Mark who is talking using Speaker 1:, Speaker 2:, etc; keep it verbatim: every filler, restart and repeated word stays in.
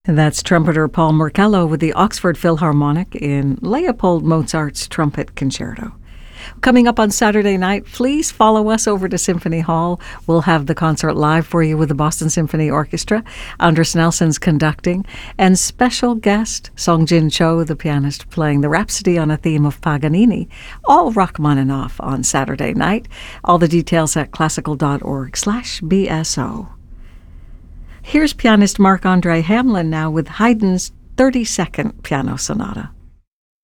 Speaker 1: That's trumpeter Paul Merkello with the Oxford Philharmonic in Leopold Mozart's Trumpet Concerto. Coming up on Saturday night, please follow us over to Symphony Hall. We'll have the concert live for you with the Boston Symphony Orchestra. Andres Nelson's conducting, and special guest Song-Jin Cho, the pianist, playing the Rhapsody on a theme of Paganini, all Rachmaninoff on Saturday night. All the details at classical.org slash BSO. Here's pianist Marc-Andre Hamelin now with Haydn's thirty-second Piano Sonata.